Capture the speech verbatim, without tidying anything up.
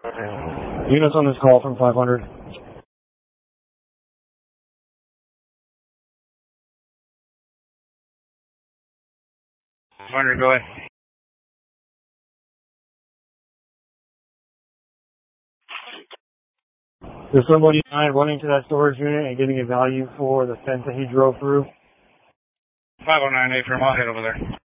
Units on this call from five hundred. five hundred, go ahead. Does somebody mind running to that storage unit and getting a value for the fence that he drove through? five oh nine, A firm, I'll head over there.